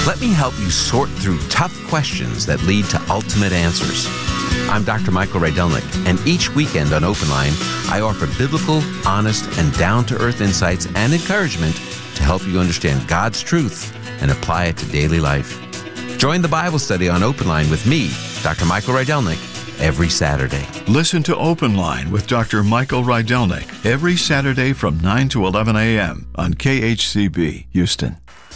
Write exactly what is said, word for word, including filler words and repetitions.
Let me help you sort through tough questions that lead to ultimate answers. I'm Doctor Michael Rydelnik, and each weekend on Open Line, I offer biblical, honest, and down-to-earth insights and encouragement to help you understand God's truth and apply it to daily life. Join the Bible study on Open Line with me, Doctor Michael Rydelnik, every Saturday. Listen to Open Line with Doctor Michael Rydelnik every Saturday from nine to eleven a.m. on K H C B, Houston.